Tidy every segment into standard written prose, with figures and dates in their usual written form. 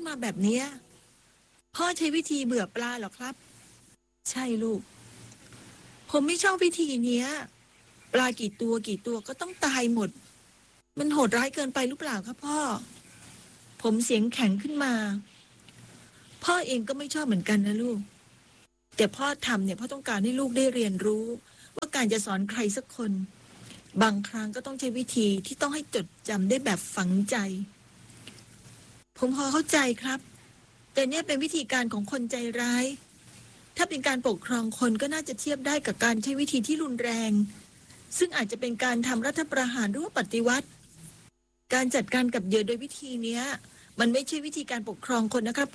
มาแบบเนี้ยพ่อใช้วิธีเบื่อปลาเหรอครับใช่ลูกผมไม่ชอบวิธีเนี้ยปลากี่ตัวก็ต้องตายหมดมันโหดร้ายเกินไปหรือเปล่าครับพ่อผมเสียงแข็งขึ้นมาพ่อเองก็ไม่ชอบเหมือนกันนะลูกแต่พ่อทำเนี่ยพ่อต้องการให้ลูกได้เรียนรู้ว่าการจะสอนใครสักคนบางครั้งก็ต้องใช้วิธีที่ต้องให้จดจำได้แบบฝังใจผมพอเข้าใจครับแต่เนี่ยเป็นวิธีการของคนใจร้ายถ้าเป็นการปกครองคนก็น่าจะเทียบได้กับการใช้วิธีที่รุนแรงซึ่งอาจจะเป็นการทำรัฐประหารหรือว่าปฏิวัติการจัดการกับเหยื่อโดยวิธีเนี้ยมันไม่ใช่วิธีการปกครองคนนะครับ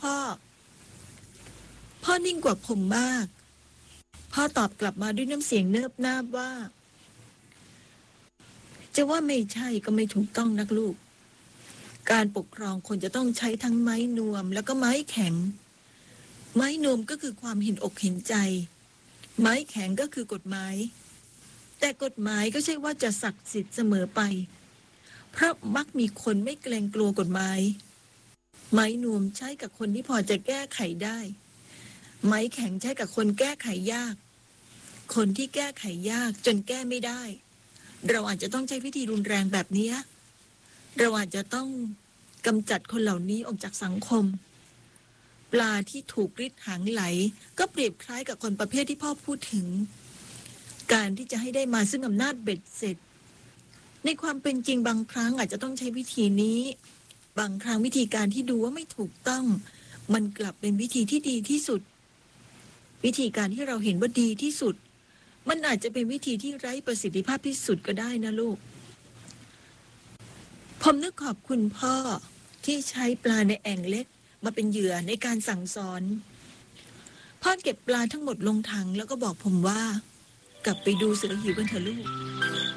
พ่อนิ่งกว่าผมมากพ่อตอบกลับมาด้วยน้ำเสียงเนิบนาบว่าจะว่าไม่ใช่ก็ไม่ถูกต้องนักลูกการปกครองคนจะต้องใช้ทั้งไม้นวมแล้วก็ไม้แข็งไม้นวมก็คือความเห็นอกเห็นใจไม้แข็งก็คือกฎหมายแต่กฎหมายก็ใช่ว่าจะศักดิ์สิทธิ์เสมอไปเพราะมักมีคนไม่เกรงกลัวกฎหมายไม้นวมใช้กับคนที่พอจะแก้ไขได้ไม้แข็งใช้กับคนแก้ไขยากคนที่แก้ไขยากจนแก้ไม่ได้เราอาจจะต้องใช้วิธีรุนแรงแบบนี้เราอาจจะต้องกำจัดคนเหล่านี้ออกจากสังคมปลาที่ถูกริดหางไหลก็เปรียบคล้ายกับคนประเภทที่พ่อพูดถึงการที่จะให้ได้มาซึ่งอำนาจเบ็ดเสร็จในความเป็นจริงบางครั้งอาจจะต้องใช้วิธีนี้บางครั้งวิธีการที่ดูว่าไม่ถูกต้องมันกลับเป็นวิธีที่ดีที่สุดวิธีการที่เราเห็นว่าดีที่สุดมันอาจจะเป็นวิธีที่ไร้ประสิทธิภาพที่สุดก็ได้นะลูกผมนึกขอบคุณพ่อที่ใช้ปลาในแอ่งเล็กมาเป็นเหยื่อในการสั่งสอนพ่อเก็บปลาทั้งหมดลงถังแล้วก็บอกผมว่ากลับไปดูเสือหิวกันเถอะลูก